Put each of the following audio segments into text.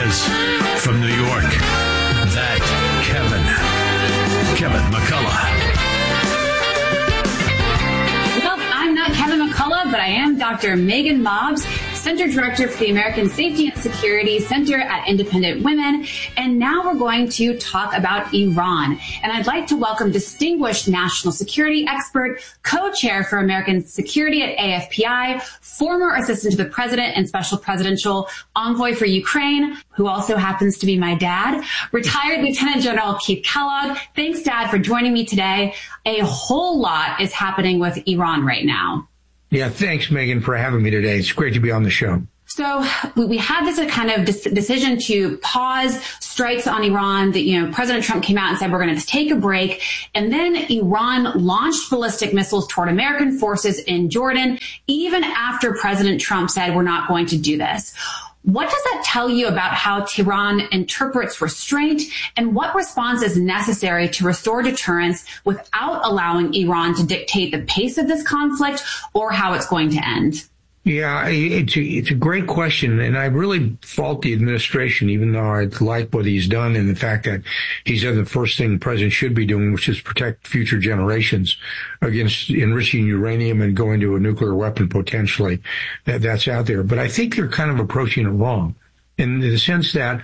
is, from New York, that Kevin McCullough. Well, I'm not Kevin McCullough, but I am Dr. Megan Mobbs, Center Director for the American Safety and Security Center at Independent Women. And now we're going to talk about Iran. And I'd like to welcome distinguished national security expert, co-chair for American Security at AFPI, former assistant to the president and special presidential envoy for Ukraine, who also happens to be my dad, retired Lieutenant General Keith Kellogg. Thanks, Dad, for joining me today. A whole lot is happening with Iran right now. Yeah, thanks, Megan, for having me today. It's great to be on the show. So we had this kind of decision to pause strikes on Iran that, President Trump came out and said, we're going to take a break. And then Iran launched ballistic missiles toward American forces in Jordan, even after President Trump said, we're not going to do this. What does that tell you about how Tehran interprets restraint, and what response is necessary to restore deterrence without allowing Iran to dictate the pace of this conflict or how it's going to end? Yeah, it's a great question, and I really fault the administration, even though I like what he's done and the fact that he's done the first thing the president should be doing, which is protect future generations against enriching uranium and going to a nuclear weapon potentially that's out there. But I think they're kind of approaching it wrong in the sense that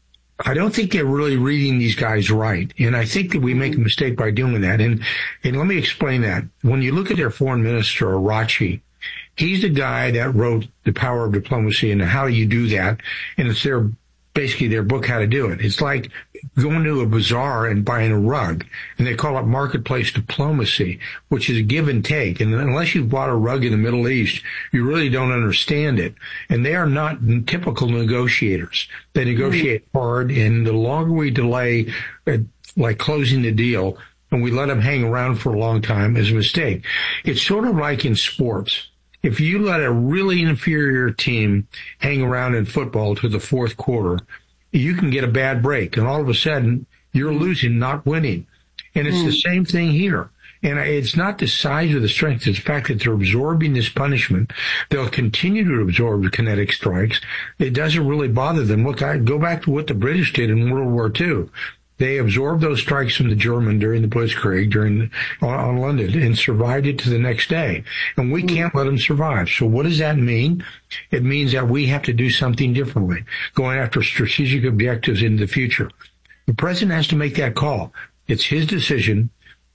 I don't think they're really reading these guys right. And I think that we make a mistake by doing that. And let me explain that. When you look at their foreign minister, Araghchi, he's the guy that wrote The Power of Diplomacy and how you do that. And it's basically their book, How to Do It. It's like going to a bazaar and buying a rug. And they call it marketplace diplomacy, which is a give and take. And unless you've bought a rug in the Middle East, you really don't understand it. And they are not typical negotiators. They negotiate hard. And the longer we delay, like closing the deal, and we let them hang around for a long time, is a mistake. It's sort of like in sports. If you let a really inferior team hang around in football to the fourth quarter, you can get a bad break. And all of a sudden, you're losing, not winning. And it's the same thing here. And it's not the size or the strength. It's the fact that they're absorbing this punishment. They'll continue to absorb the kinetic strikes. It doesn't really bother them. Look, go back to what the British did in World War II. They absorbed those strikes from the German during the Blitzkrieg on London and survived it to the next day. And we can't let them survive. So what does that mean? It means that we have to do something differently, going after strategic objectives in the future. The president has to make that call. It's his decision.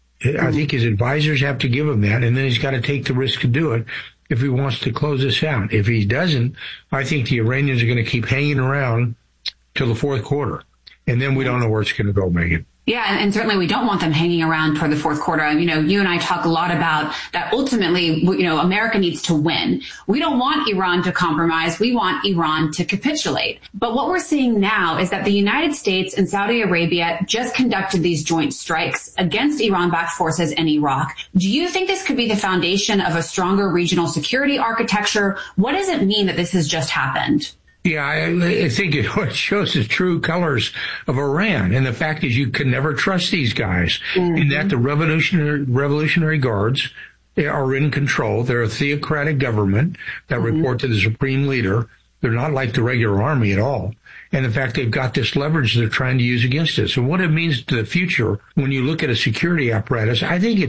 I think his advisors have to give him that, and then he's got to take the risk to do it if he wants to close this out. If he doesn't, I think the Iranians are going to keep hanging around till the fourth quarter. And then we don't know where it's going to go, Megan. Yeah, and certainly we don't want them hanging around toward the fourth quarter. You and I talk a lot about that ultimately, America needs to win. We don't want Iran to compromise. We want Iran to capitulate. But what we're seeing now is that the United States and Saudi Arabia just conducted these joint strikes against Iran-backed forces in Iraq. Do you think this could be the foundation of a stronger regional security architecture? What does it mean that this has just happened? Yeah, I think it shows the true colors of Iran. And the fact is you can never trust these guys. And that the Revolutionary Guards are in control. They're a theocratic government that report to the supreme leader. They're not like the regular army at all. And the fact they've got this leverage they're trying to use against us. And what it means to the future when you look at a security apparatus, I think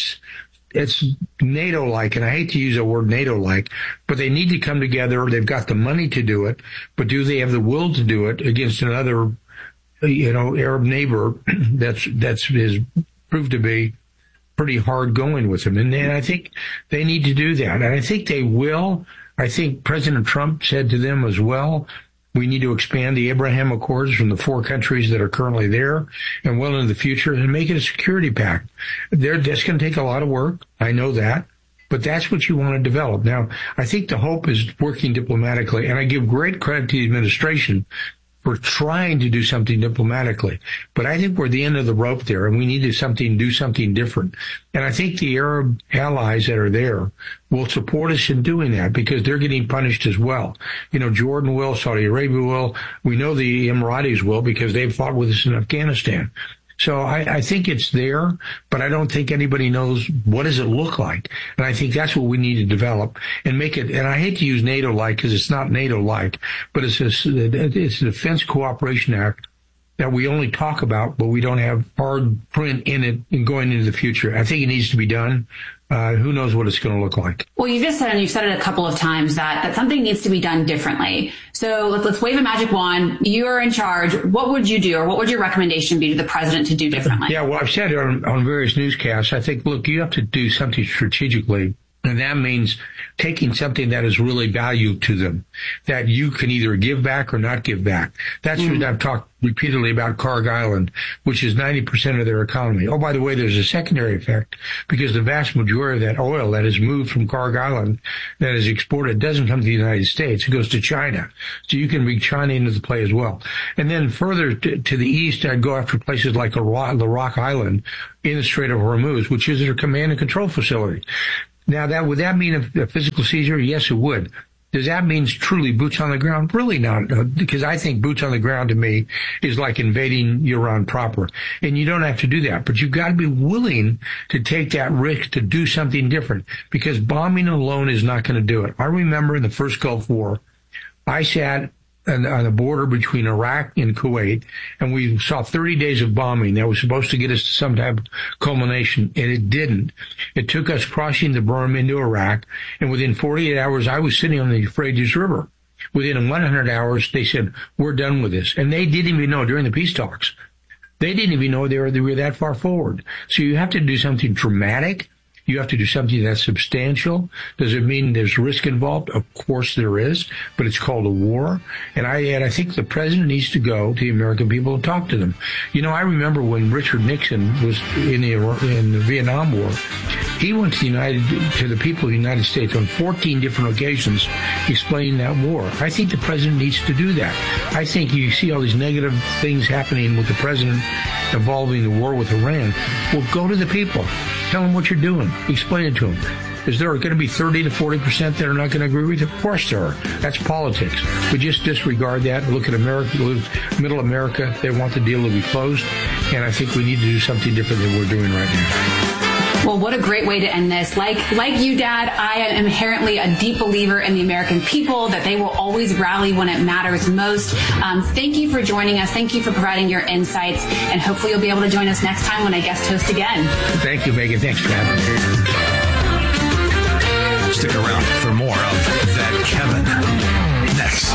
it's NATO-like, and I hate to use the word NATO-like, but they need to come together. They've got the money to do it, but do they have the will to do it against another, Arab neighbor that's proved to be pretty hard going with them? And I think they need to do that, and I think they will. I think President Trump said to them as well, we need to expand the Abraham Accords from the 4 countries that are currently there and well into the future and make it a security pact. That's going to take a lot of work. I know that. But that's what you want to develop. Now, I think the hope is working diplomatically, and I give great credit to the administration for trying to do something diplomatically. But I think we're at the end of the rope there, and we need to do something different. And I think the Arab allies that are there will support us in doing that because they're getting punished as well. Jordan will, Saudi Arabia will. We know the Emiratis will because they've fought with us in Afghanistan. So I think it's there, but I don't think anybody knows what does it look like. And I think that's what we need to develop and make it. And I hate to use NATO-like because it's not NATO-like, but it's a Defense Cooperation Act that we only talk about, but we don't have hard print in it and going into the future. I think it needs to be done. Who knows what it's going to look like? Well, you just said, and you've said it a couple of times, that something needs to be done differently. So let's wave a magic wand. You are in charge. What would you do, or what would your recommendation be to the president to do differently? Yeah, well, I've said it on various newscasts. I think, look, you have to do something strategically. And that means taking something that is really value to them, that you can either give back or not give back. That's what I've talked repeatedly about Kharg Island, which is 90% of their economy. Oh, by the way, there's a secondary effect because the vast majority of that oil that is moved from Kharg Island that is exported doesn't come to the United States. It goes to China. So you can bring China into the play as well. And then further to the east, I'd go after places like the Rock Island in the Strait of Hormuz, which is their command and control facility. Now, would that mean a physical seizure? Yes, it would. Does that mean truly boots on the ground? Really not, because I think boots on the ground to me is like invading Iran proper. And you don't have to do that, but you've got to be willing to take that risk to do something different, because bombing alone is not going to do it. I remember in the first Gulf War, I sat on the border between Iraq and Kuwait, and we saw 30 days of bombing that was supposed to get us to some type of culmination, and it didn't. It took us crossing the berm into Iraq, and within 48 hours, I was sitting on the Euphrates River. Within 100 hours, they said, we're done with this. And they didn't even know during the peace talks. They didn't even know they were that far forward. So you have to do something dramatic. You have to do something that's substantial. Does it mean there's risk involved? Of course there is, but it's called a war. And I think the president needs to go to the American people and talk to them. You know, I remember when Richard Nixon was in the Vietnam War, he went to the people of the United States on 14 different occasions explaining that war. I think the president needs to do that. I think you see all these negative things happening with the president involving the war with Iran. Well, go to the people. Tell them what you're doing. Explain it to them. Is there going to be 30 to 40% that are not going to agree with you? Of course there are. That's politics. We just disregard that. Look at America, middle America. They want the deal to be closed. And I think we need to do something different than we're doing right now. Well, what a great way to end this. Like you, Dad, I am inherently a deep believer in the American people, that they will always rally when it matters most. Thank you for joining us. Thank you for providing your insights. And hopefully you'll be able to join us next time when I guest host again. Thank you, Megan. Thanks for having me. Stick around for more of That Kevin. Next.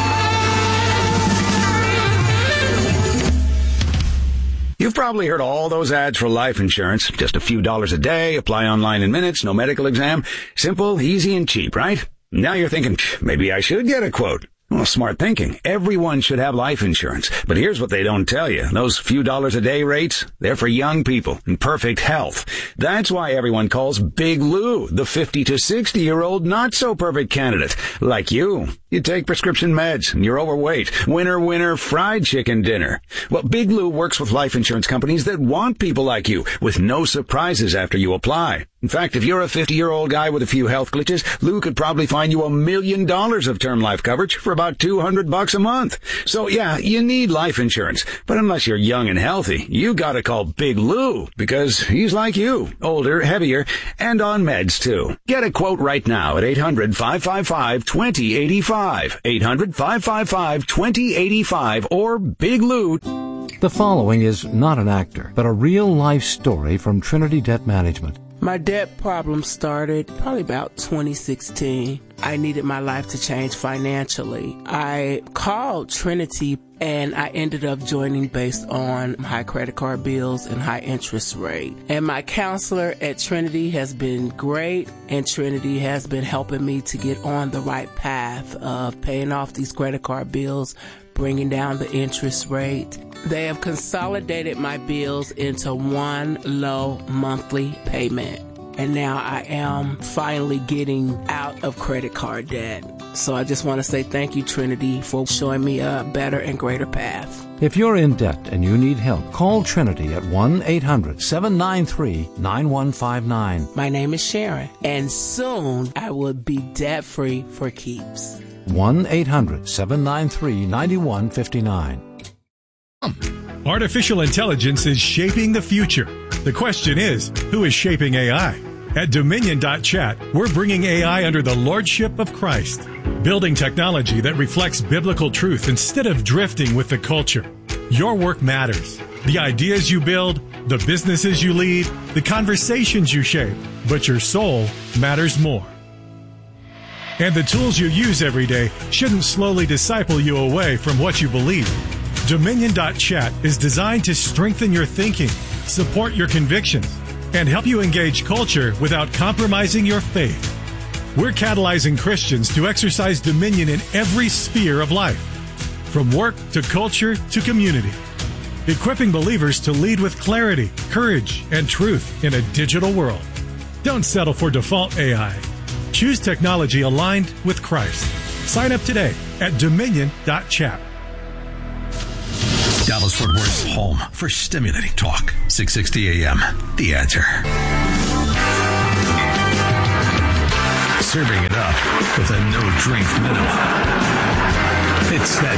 You've probably heard all those ads for life insurance. Just a few dollars a day, apply online in minutes, no medical exam. Simple, easy, and cheap, right? Now you're thinking, maybe I should get a quote. Well, smart thinking. Everyone should have life insurance. But here's what they don't tell you. Those few dollars a day rates, they're for young people in perfect health. That's why everyone calls Big Lou the 50 to 60-year-old not-so-perfect candidate. Like you. You take prescription meds and you're overweight. Winner, fried chicken dinner. Well, Big Lou works with life insurance companies that want people like you with no surprises after you apply. In fact, if you're a 50-year-old guy with a few health glitches, Lou could probably find you $1 million of term life coverage for about $200 a month. So yeah, you need life insurance. But unless you're young and healthy, you gotta call Big Lou, because he's like you, older, heavier, and on meds too. Get a quote right now at 800-555-2085. 800-555-2085 or Big Lou. The following is not an actor, but a real-life story from Trinity Debt Management. My debt problem started probably about 2016. I needed my life to change financially. I called Trinity and I ended up joining based on high credit card bills and high interest rate. And my counselor at Trinity has been great, and Trinity has been helping me to get on the right path of paying off these credit card bills, bringing down the interest rate. They have consolidated my bills into one low monthly payment. And now I am finally getting out of credit card debt. So I just want to say thank you, Trinity, for showing me a better and greater path. If you're in debt and you need help, call Trinity at 1-800-793-9159. My name is Sharon, and soon I will be debt-free for keeps. 1-800-793-9159. Artificial intelligence is shaping the future. The question is, who is shaping AI? At Dominion.chat, we're bringing AI under the lordship of Christ, building technology that reflects biblical truth instead of drifting with the culture. Your work matters. The ideas you build, the businesses you lead, the conversations you shape, but your soul matters more. And the tools you use every day shouldn't slowly disciple you away from what you believe. Dominion.chat is designed to strengthen your thinking, support your convictions, and help you engage culture without compromising your faith. We're catalyzing Christians to exercise dominion in every sphere of life, from work to culture to community, equipping believers to lead with clarity, courage, and truth in a digital world. Don't settle for default AI. Choose technology aligned with Christ. Sign up today at Dominion.chat. Dallas-Fort Worth's home for stimulating talk. 660 AM. The Answer. Serving it up with a no-drink minimum. It's that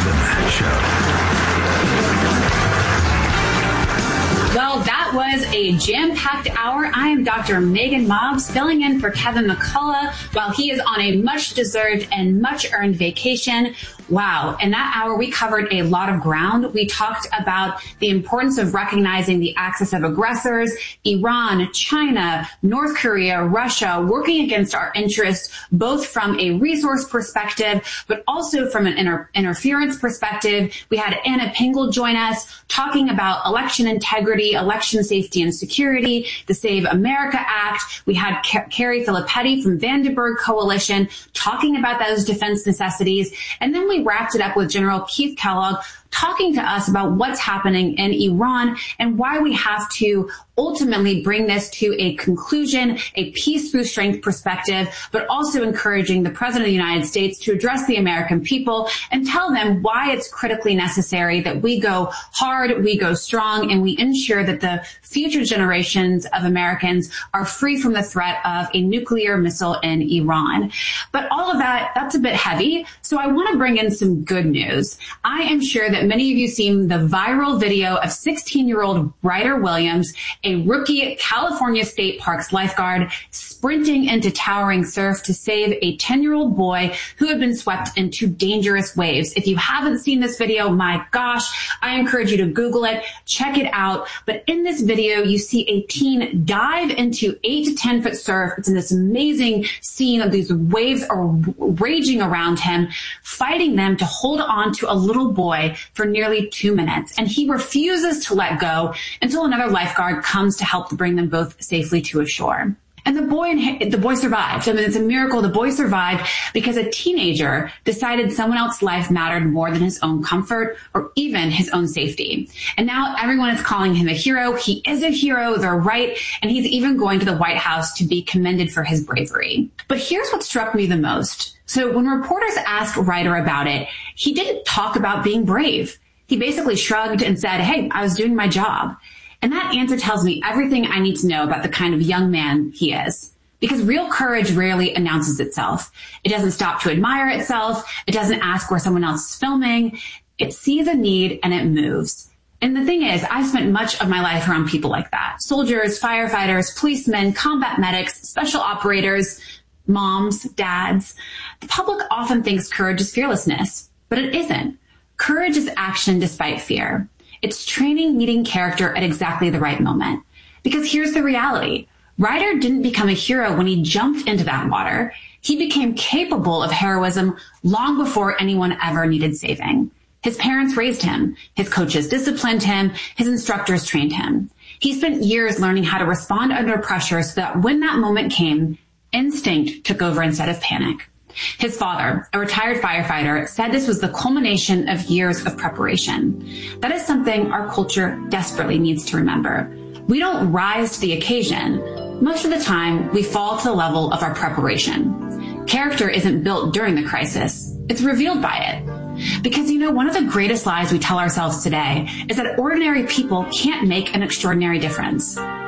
Kevin Show. Well, that was a jam-packed hour. I am Dr. Megan Mobbs, filling in for Kevin McCullough while he is on a much-deserved and much-earned vacation. Wow. In that hour, we covered a lot of ground. We talked about the importance of recognizing the axis of aggressors, Iran, China, North Korea, Russia, working against our interests, both from a resource perspective, but also from an interference perspective. We had Anna Pingle join us talking about election integrity, election safety and security, the Save America Act. We had Carrie Filippetti from Vandenberg Coalition talking about those defense necessities. And then we wrapped it up with General Keith Kellogg talking to us about what's happening in Iran and why we have to ultimately bring this to a conclusion, a peace through strength perspective, but also encouraging the President of the United States to address the American people and tell them why it's critically necessary that we go hard, we go strong, and we ensure that the future generations of Americans are free from the threat of a nuclear missile in Iran. But all of that, that's a bit heavy. So I want to bring in some good news. I am sure that many of you seen the viral video of 16-year-old Ryder Williams, a rookie California State Parks lifeguard, sprinting into towering surf to save a 10-year-old boy who had been swept into dangerous waves. If you haven't seen this video, my gosh, I encourage you to Google it, check it out. But in this video, you see a teen dive into 8 to 10 foot surf. It's in this amazing scene of these waves are raging around him, fighting them to hold on to a little boy for nearly 2 minutes. And he refuses to let go until another lifeguard comes to help to bring them both safely to a shore. And the boy survived. I mean, it's a miracle. The boy survived because a teenager decided someone else's life mattered more than his own comfort or even his own safety. And now everyone is calling him a hero. He is a hero. They're right. And he's even going to the White House to be commended for his bravery. But here's what struck me the most. So when reporters asked Ryder about it, he didn't talk about being brave. He basically shrugged and said, "Hey, I was doing my job." And that answer tells me everything I need to know about the kind of young man he is. Because real courage rarely announces itself. It doesn't stop to admire itself. It doesn't ask where someone else is filming. It sees a need and it moves. And the thing is, I've spent much of my life around people like that. Soldiers, firefighters, policemen, combat medics, special operators, moms, dads. The public often thinks courage is fearlessness, but it isn't. Courage is action despite fear. It's training meeting character at exactly the right moment. Because here's the reality. Ryder didn't become a hero when he jumped into that water. He became capable of heroism long before anyone ever needed saving. His parents raised him. His coaches disciplined him. His instructors trained him. He spent years learning how to respond under pressure so that when that moment came, instinct took over instead of panic. His father, a retired firefighter, said this was the culmination of years of preparation. That is something our culture desperately needs to remember. We don't rise to the occasion. Most of the time, we fall to the level of our preparation. Character isn't built during the crisis. It's revealed by it. Because, one of the greatest lies we tell ourselves today is that ordinary people can't make an extraordinary difference.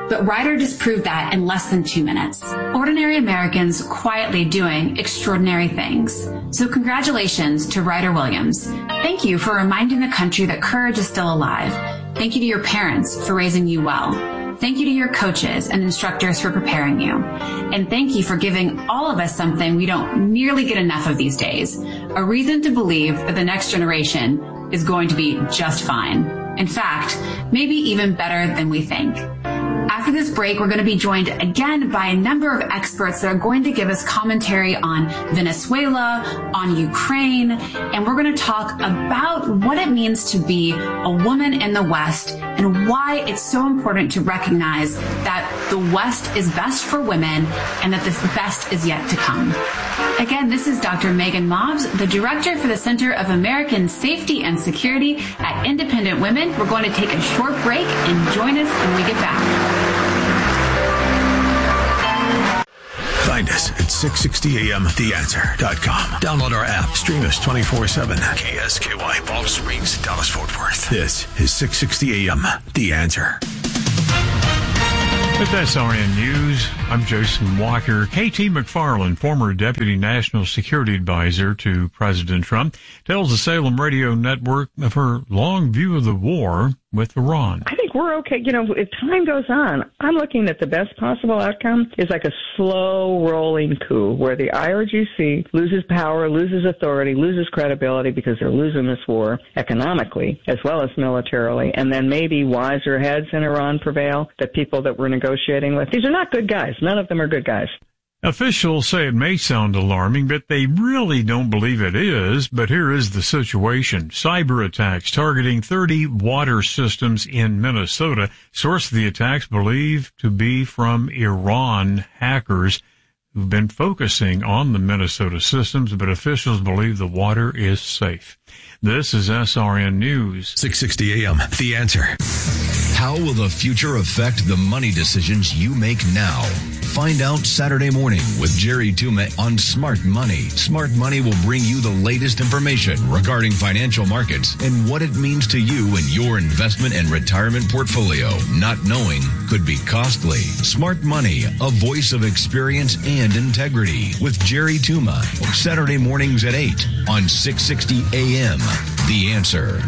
but Ryder just proved that in less than 2 minutes. Ordinary Americans quietly doing extraordinary things. So congratulations to Ryder Williams. Thank you for reminding the country that courage is still alive. Thank you to your parents for raising you well. Thank you to your coaches and instructors for preparing you. And thank you for giving all of us something we don't nearly get enough of these days, a reason to believe that the next generation is going to be just fine. In fact, maybe even better than we think. After this break, we're going to be joined again by a number of experts that are going to give us commentary on Venezuela, on Ukraine, and we're going to talk about what it means to be a woman in the West and why it's so important to recognize that the West is best for women and that the best is yet to come. Again, this is Dr. Megan Mobbs, the Director for the Center of American Safety and Security at Independent Women. We're going to take a short break and join us when we get back. Find us at 660amtheanswer.com. Download our app. Stream us 24/7. KSKY, Palm Springs, Dallas, Fort Worth. This is 660 AM, The Answer. With SRN News, I'm Jason Walker. KT McFarland, former Deputy National Security Advisor to President Trump, tells the Salem Radio Network of her long view of the war with Iran. I think we're okay. You know, if time goes on, I'm looking at the best possible outcome is like a slow rolling coup where the IRGC loses power, loses authority, loses credibility because they're losing this war economically as well as militarily. And then maybe wiser heads in Iran prevail, the people that we're negotiating with. These are not good guys. None of them are good guys. Officials say it may sound alarming, but they really don't believe it is. But here is the situation. Cyber attacks targeting 30 water systems in Minnesota. Source of the attacks believed to be from Iran hackers who've been focusing on the Minnesota systems, but officials believe the water is safe. This is SRN News. 660 AM, The Answer. How will the future affect the money decisions you make now? Find out Saturday morning with Jerry Tuma on Smart Money. Smart Money will bring you the latest information regarding financial markets and what it means to you and your investment and retirement portfolio. Not knowing could be costly. Smart Money, a voice of experience and integrity with Jerry Tuma. Saturday mornings at 8 on 660 AM. The Answer.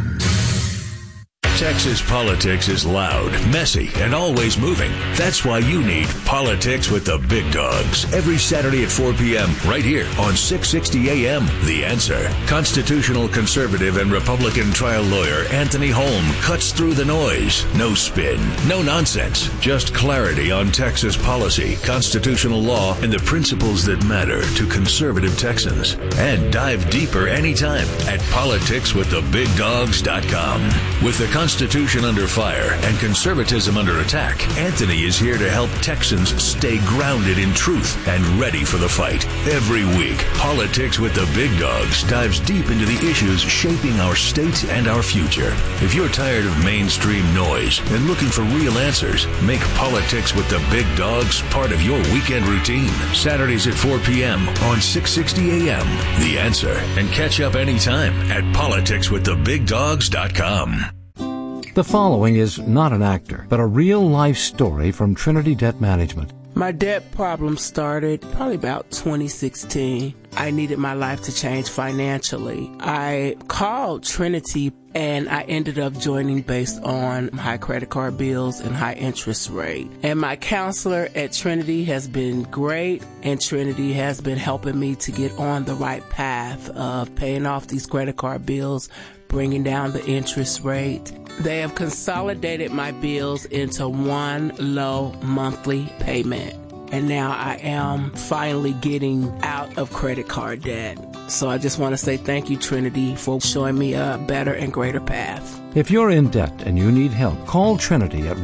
Texas politics is loud, messy, and always moving. That's why you need Politics with the Big Dogs. Every Saturday at 4 p.m. right here on 660 AM. The Answer. Constitutional conservative and Republican trial lawyer Anthony Holm cuts through the noise. No spin, no nonsense. Just clarity on Texas policy, constitutional law, and the principles that matter to conservative Texans. And dive deeper anytime at politicswiththebigdogs.com. With the Constitution under fire and conservatism under attack, Anthony is here to help Texans stay grounded in truth and ready for the fight. Every week, Politics with the Big Dogs dives deep into the issues shaping our state and our future. If you're tired of mainstream noise and looking for real answers, make Politics with the Big Dogs part of your weekend routine. Saturdays at 4 p.m. on 660 AM. The Answer. And catch up anytime at politicswiththebigdogs.com. The following is not an actor, but a real-life story from Trinity Debt Management. My debt problem started probably about 2016. I needed my life to change financially. I called Trinity and I ended up joining based on high credit card bills and high interest rate. And my counselor at Trinity has been great, and Trinity has been helping me to get on the right path of paying off these credit card bills, bringing down the interest rate. They have consolidated my bills into one low monthly payment. And now I am finally getting out of credit card debt. So I just want to say thank you, Trinity, for showing me a better and greater path. If you're in debt and you need help, call Trinity at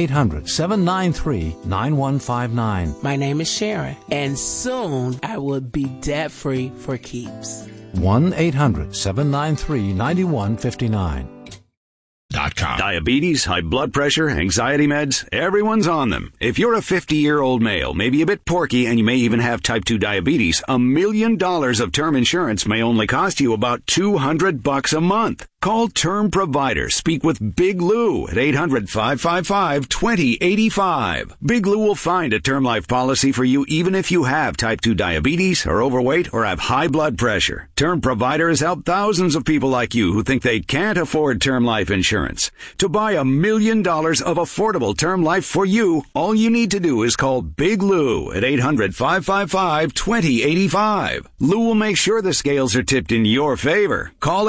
1-800-793-9159. My name is Sharon, and soon I will be debt-free for keeps. 1-800-793-9159. Diabetes, high blood pressure, anxiety meds, everyone's on them. If you're a 50-year-old male, maybe a bit porky, and you may even have type 2 diabetes, $1 million of term insurance may only cost you about $200 a month. Call Term Provider. Speak with Big Lou at 800-555-2085. Big Lou will find a term life policy for you even if you have type 2 diabetes, are overweight, or have high blood pressure. Term Provider has helped thousands of people like you who think they can't afford term life insurance. To buy $1 million of affordable term life for you, all you need to do is call Big Lou at 800-555-2085. Lou will make sure the scales are tipped in your favor. Call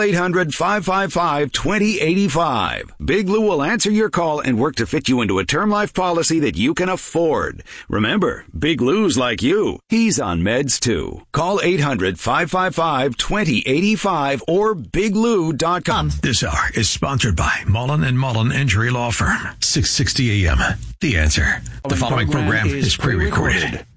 800-555-2085. Big Lou will answer your call and work to fit you into a term life policy that you can afford. Remember, Big Lou's like you. He's on meds too. Call 800-555-2085 or biglou.com. This hour is sponsored by Mullen & Mullen Injury Law Firm. 660 AM. The Answer. The following program is pre-recorded.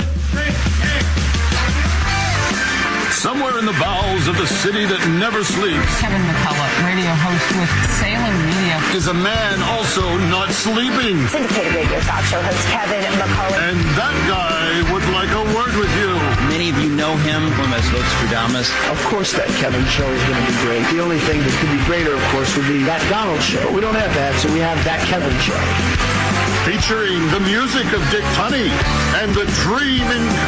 Somewhere in the bowels of the city that never sleeps, Kevin McCullough, radio host with Salem Media, is a man also not sleeping. Syndicated radio talk show host Kevin McCullough. And that guy would like a word with you. Many of you know him from as Nostradamus. Of course that Kevin show is going to be great. The only thing that could be greater, of course, would be that Donald show. But we don't have that, so we have that Kevin show. Featuring the music of Dick Tunney and the dream in